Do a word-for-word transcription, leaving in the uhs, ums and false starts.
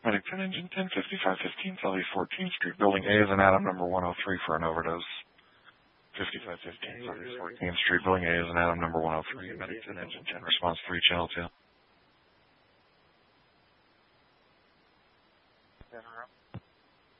Medic ten Engine ten fifty-five fifteen, Southeast fourteenth Street, Building A is an Adam number one oh three for an overdose. fifty-five fifteen, Southeast fourteenth Street, Building A is an Adam number one oh three, Medic ten Engine ten, response three, channel two.